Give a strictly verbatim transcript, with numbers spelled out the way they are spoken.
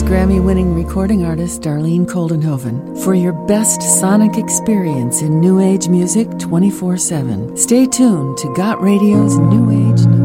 Grammy-winning recording artist Darlene Koldenhoven for your best sonic experience in New Age music twenty-four seven. Stay tuned to Got Radio's New Age News.